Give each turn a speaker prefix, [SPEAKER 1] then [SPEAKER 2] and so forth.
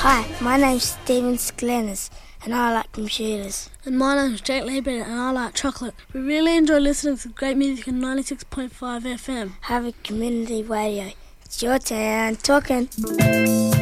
[SPEAKER 1] Hi, my name's Steven Sklenis and I like computers.
[SPEAKER 2] And my name's Jake Liebert and I like chocolate. We really enjoy listening to great music on 96.5 FM.
[SPEAKER 1] Have a community radio. It's your turn talking.